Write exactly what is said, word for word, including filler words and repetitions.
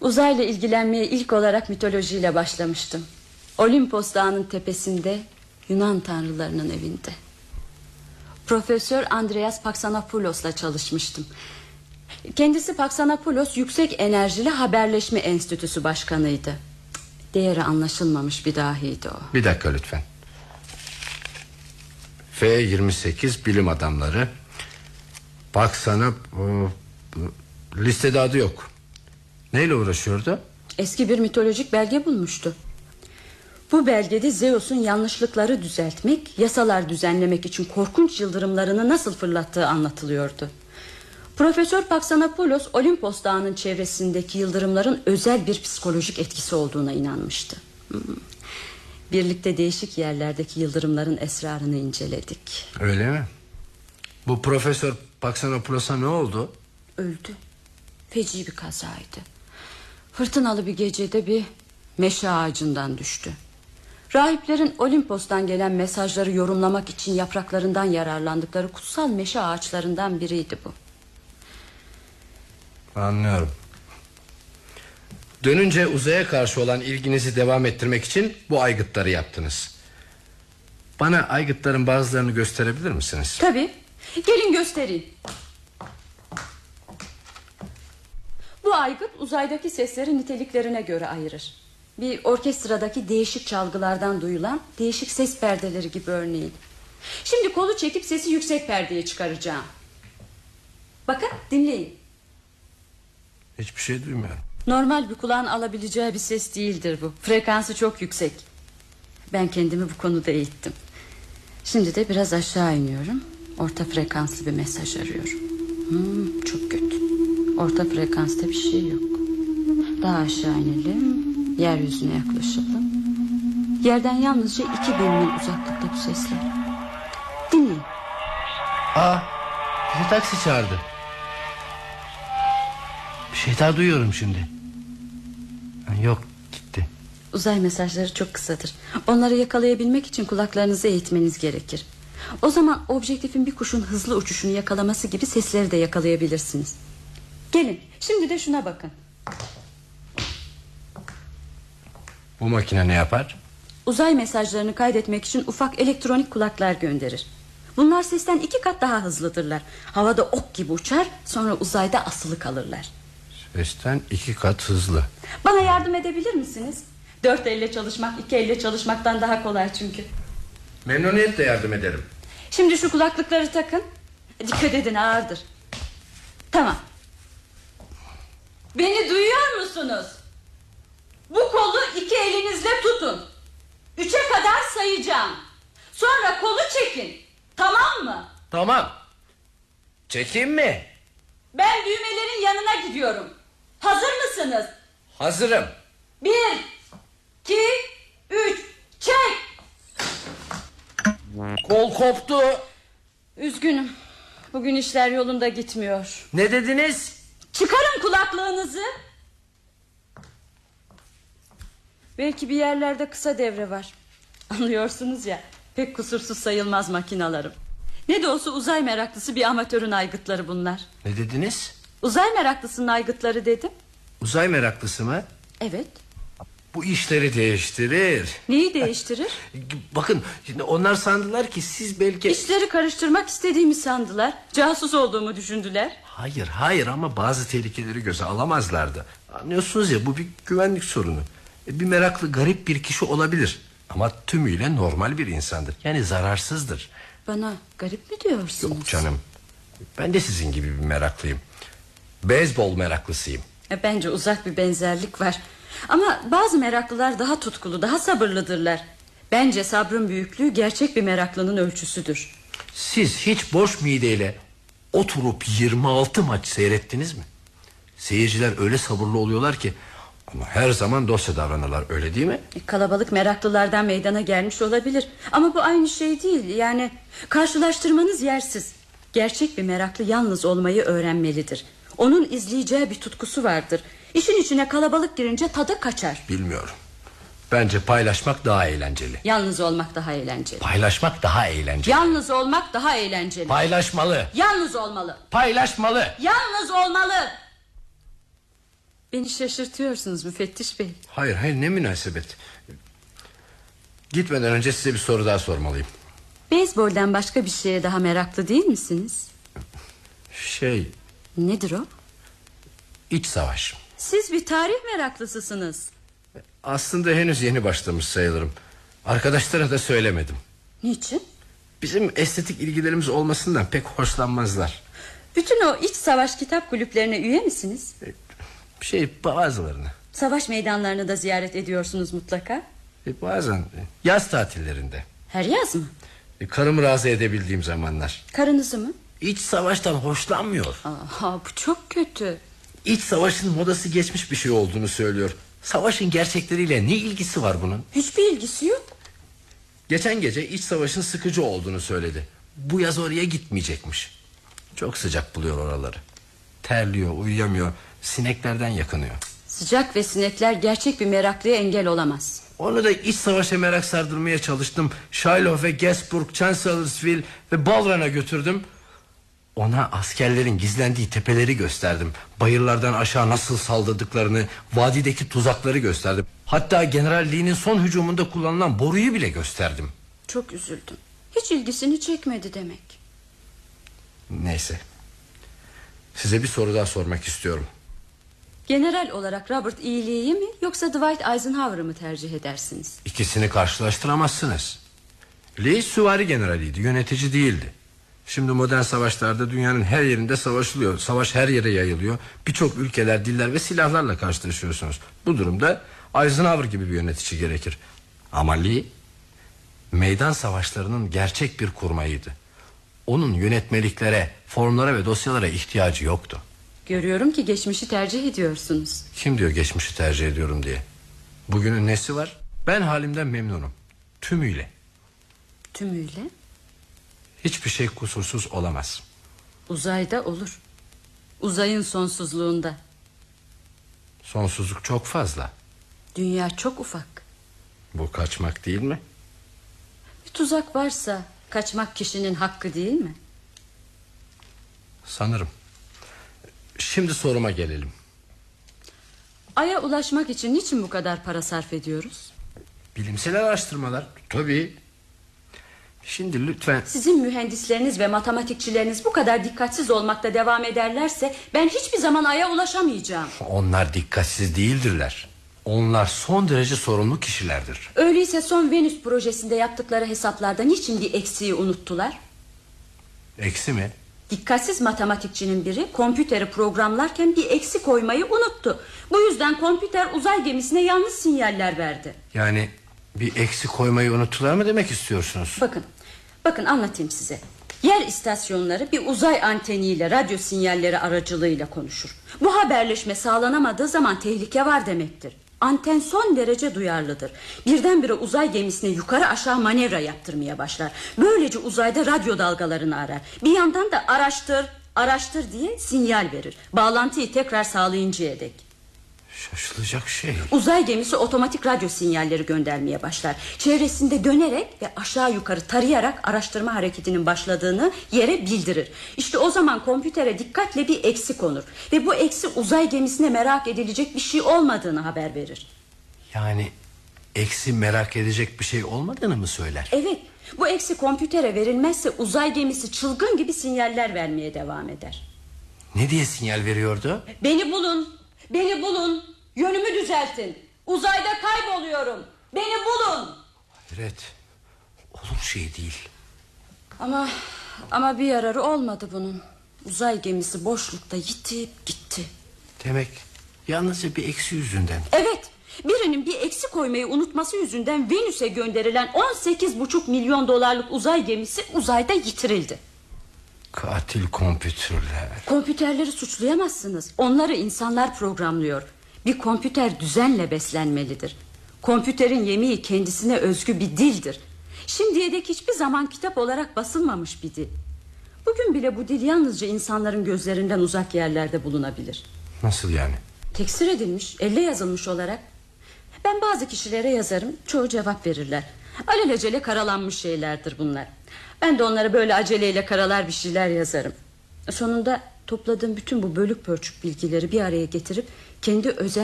Uzayla ilgilenmeye ilk olarak mitolojiyle başlamıştım. Olimpos Dağı'nın tepesinde, Yunan tanrılarının evinde. Profesör Andreas Paxanapoulos'la çalışmıştım. Kendisi Paxanapoulos Yüksek Enerjili Haberleşme Enstitüsü Başkanıydı. Değeri anlaşılmamış bir dahiydi o. Bir dakika lütfen. F yirmi sekiz bilim adamları. Paxana o, listede adı yok. Neyle uğraşıyordu? Eski bir mitolojik belge bulmuştu. Bu belgede Zeus'un yanlışlıkları düzeltmek, yasalar düzenlemek için korkunç yıldırımlarını nasıl fırlattığı anlatılıyordu. Profesör Paxanapoulos Olimpos Dağı'nın çevresindeki yıldırımların özel bir psikolojik etkisi olduğuna inanmıştı. Birlikte değişik yerlerdeki yıldırımların esrarını inceledik. Öyle mi? Bu Profesör Paxanapoulos'a ne oldu? Öldü. Feci bir kazaydı. Fırtınalı bir gecede bir meşe ağacından düştü. Rahiplerin Olimpos'tan gelen mesajları yorumlamak için yapraklarından yararlandıkları kutsal meşe ağaçlarından biriydi bu. Anlıyorum. Dönünce uzaya karşı olan ilginizi devam ettirmek için bu aygıtları yaptınız. Bana aygıtların bazılarını gösterebilir misiniz? Tabii. Gelin göstereyim. Bu aygıt uzaydaki sesleri niteliklerine göre ayırır. Bir orkestradaki değişik çalgılardan duyulan değişik ses perdeleri gibi örneğin. Şimdi kolu çekip sesi yüksek perdeye çıkaracağım. Bakın, dinleyin. Hiçbir şey duymuyorum. Normal bir kulağın alabileceği bir ses değildir bu. Frekansı çok yüksek. Ben kendimi bu konuda eğittim. Şimdi de biraz aşağı iniyorum. Orta frekanslı bir mesaj arıyorum. hmm, Çok kötü. Orta frekansta bir şey yok. Daha aşağı inelim. Yeryüzüne yaklaşalım. Yerden yalnızca iki bölümün uzaklıkta bu sesler. Dinleyin. Aa, bir taksi çağırdı. Bir şey daha duyuyorum şimdi. Yok, gitti. Uzay mesajları çok kısadır. Onları yakalayabilmek için kulaklarınızı eğitmeniz gerekir. O zaman objektifin bir kuşun hızlı uçuşunu yakalaması gibi sesleri de yakalayabilirsiniz. Gelin, şimdi de şuna bakın. Bu makine ne yapar? Uzay mesajlarını kaydetmek için ufak elektronik kulaklar gönderir. Bunlar sesten iki kat daha hızlıdırlar. Havada ok gibi uçar, sonra uzayda asılı kalırlar. Sesten iki kat hızlı. Bana yardım edebilir misiniz? Dört elle çalışmak iki elle çalışmaktan daha kolay çünkü. Memnuniyetle yardım ederim. Şimdi şu kulaklıkları takın. Dikkat edin, ağırdır. Tamam. Beni duyuyor musunuz? Bu kolu iki elinizle tutun. Üçe kadar sayacağım. Sonra kolu çekin. Tamam mı? Tamam. Çekeyim mi? Ben düğmelerin yanına gidiyorum. Hazır mısınız? Hazırım. Bir, iki, üç, çek. Kol koptu. Üzgünüm. Bugün işler yolunda gitmiyor. Ne dediniz? Çıkarın kulaklığınızı. Belki bir yerlerde kısa devre var. Anlıyorsunuz ya, pek kusursuz sayılmaz makinalarım. Ne de olsa uzay meraklısı bir amatörün aygıtları bunlar. Ne dediniz? Uzay meraklısının aygıtları dedim. Uzay meraklısı mı? Evet. Bu işleri değiştirir. Neyi değiştirir? Bakın, şimdi onlar sandılar ki siz belki... İşleri karıştırmak istediğimi sandılar. Casus olduğumu düşündüler. Hayır hayır, ama bazı tehlikeleri göze alamazlardı. Anlıyorsunuz ya, bu bir güvenlik sorunu. Bir meraklı garip bir kişi olabilir, ama tümüyle normal bir insandır. Yani zararsızdır. Bana garip mi diyorsunuz? Yok canım, ben de sizin gibi bir meraklıyım. Beyzbol meraklısıyım. e, Bence uzak bir benzerlik var. Ama bazı meraklılar daha tutkulu, daha sabırlıdırlar. Bence sabrın büyüklüğü gerçek bir meraklının ölçüsüdür. Siz hiç boş mideyle oturup yirmi altı maç seyrettiniz mi? Seyirciler öyle sabırlı oluyorlar ki, ama her zaman dosya davranırlar, öyle değil mi? E, kalabalık meraklılardan meydana gelmiş olabilir. Ama bu aynı şey değil. Yani karşılaştırmanız yersiz. Gerçek bir meraklı yalnız olmayı öğrenmelidir. Onun izleyeceği bir tutkusu vardır. İşin içine kalabalık girince tadı kaçar. Bilmiyorum. Bence paylaşmak daha eğlenceli. Yalnız olmak daha eğlenceli. Paylaşmak daha eğlenceli. Yalnız olmak daha eğlenceli. Paylaşmalı. Yalnız olmalı. Paylaşmalı. Yalnız olmalı. Beni şaşırtıyorsunuz müfettiş bey. Hayır hayır, ne münasebet. Gitmeden önce size bir soru daha sormalıyım. Beyzbolden başka bir şeye daha meraklı değil misiniz? Şey... Nedir o? İç savaş. Siz bir tarih meraklısısınız. Aslında henüz yeni başlamış sayılırım. Arkadaşlara da söylemedim. Niçin? Bizim estetik ilgilerimiz olmasından pek hoşlanmazlar. Bütün o iç savaş kitap kulüplerine üye misiniz? Şey, bazılarını. Savaş meydanlarını da ziyaret ediyorsunuz mutlaka. E, bazen yaz tatillerinde. Her yaz mı? E, karımı razı edebildiğim zamanlar. Karınızı mı? İç savaştan hoşlanmıyor. Aha, bu çok kötü. İç savaşın modası geçmiş bir şey olduğunu söylüyor. Savaşın gerçekleriyle ne ilgisi var bunun? Hiçbir ilgisi yok. Geçen gece iç savaşın sıkıcı olduğunu söyledi. Bu yaz oraya gitmeyecekmiş. Çok sıcak buluyor oraları. Terliyor, uyuyamıyor, sineklerden yakınıyor. Sıcak ve sinekler gerçek bir meraklıya engel olamaz. Onu da iç savaşa merak sardırmaya çalıştım. Shiloh ve Gettysburg, Chancellorsville ve Baldwin'a götürdüm. Ona askerlerin gizlendiği tepeleri gösterdim. Bayırlardan aşağı nasıl saldırdıklarını, vadideki tuzakları gösterdim. Hatta General Lee'nin son hücumunda kullanılan boruyu bile gösterdim. Çok üzüldüm. Hiç ilgisini çekmedi demek. Neyse. Size bir soru daha sormak istiyorum. General olarak Robert E. Lee'yi mi yoksa Dwight Eisenhower'ı mı tercih edersiniz? İkisini karşılaştıramazsınız. Lee süvari generaliydi, yönetici değildi. Şimdi modern savaşlarda dünyanın her yerinde savaşılıyor. Savaş her yere yayılıyor. Birçok ülkeler, diller ve silahlarla karşılaşıyorsunuz. Bu durumda Eisenhower gibi bir yönetici gerekir. Ama Lee meydan savaşlarının gerçek bir kurmayıydı. Onun yönetmeliklere, formlara ve dosyalara ihtiyacı yoktu. Görüyorum ki geçmişi tercih ediyorsunuz. Kim diyor geçmişi tercih ediyorum diye? Bugünün nesi var? Ben halimden memnunum. Tümüyle. Tümüyle? Hiçbir şey kusursuz olamaz. Uzayda olur. Uzayın sonsuzluğunda. Sonsuzluk çok fazla. Dünya çok ufak. Bu kaçmak değil mi? Bir tuzak varsa kaçmak kişinin hakkı değil mi? Sanırım. Şimdi soruma gelelim. Ay'a ulaşmak için niçin bu kadar para sarf ediyoruz? Bilimsel araştırmalar. Tabii. Şimdi lütfen... Sizin mühendisleriniz ve matematikçileriniz bu kadar dikkatsiz olmakta devam ederlerse ben hiçbir zaman Ay'a ulaşamayacağım. Onlar dikkatsiz değildirler. Onlar son derece sorumlu kişilerdir. Öyleyse son Venüs projesinde yaptıkları hesaplarda niçin bir eksiği unuttular? Eksi mi? Dikkatsiz matematikçinin biri kompüteri programlarken bir eksi koymayı unuttu. Bu yüzden kompüter uzay gemisine yanlış sinyaller verdi. Yani bir eksi koymayı unuttular mı demek istiyorsunuz? Bakın, bakın anlatayım size. Yer istasyonları bir uzay anteniyle radyo sinyalleri aracılığıyla konuşur. Bu haberleşme sağlanamadığı zaman tehlike var demektir. Anten son derece duyarlıdır. Birdenbire uzay gemisine yukarı aşağı manevra yaptırmaya başlar. Böylece uzayda radyo dalgalarını arar. Bir yandan da araştır, araştır diye sinyal verir. Bağlantıyı tekrar sağlayıncaya dek. Şaşılacak şey. Uzay gemisi otomatik radyo sinyalleri göndermeye başlar. Çevresinde dönerek ve aşağı yukarı tarayarak araştırma hareketinin başladığını yere bildirir. İşte o zaman kompütere dikkatle bir eksi konur. Ve bu eksi uzay gemisine merak edilecek bir şey olmadığını haber verir. Yani eksi merak edecek bir şey olmadığını mı söyler? Evet, bu eksi kompütere verilmezse uzay gemisi çılgın gibi sinyaller vermeye devam eder. Ne diye sinyal veriyordu? Beni bulun, beni bulun, yönümü düzeltin. Uzayda kayboluyorum, beni bulun. Hayret, olur şey değil. Ama ama bir yararı olmadı bunun. Uzay gemisi boşlukta yitip gitti. Demek yalnızca bir eksi yüzünden. Evet, birinin bir eksi koymayı unutması yüzünden Venüs'e gönderilen on sekiz buçuk milyon dolarlık uzay gemisi uzayda yitirildi. Katil kompütürler. Kompüterleri suçlayamazsınız. Onları insanlar programlıyor. Bir kompüter düzenle beslenmelidir. Kompüterin yemeği kendisine özgü bir dildir. Şimdiye dek hiçbir zaman kitap olarak basılmamış bir dil. Bugün bile bu dil yalnızca insanların gözlerinden uzak yerlerde bulunabilir. Nasıl yani? Teksir edilmiş, elle yazılmış olarak. Ben bazı kişilere yazarım, çoğu cevap verirler. Alelacele karalanmış şeylerdir bunlar. Ben de onlara böyle aceleyle karalar bir şeyler yazarım. Sonunda topladığım bütün bu bölük pörçük bilgileri bir araya getirip kendi özel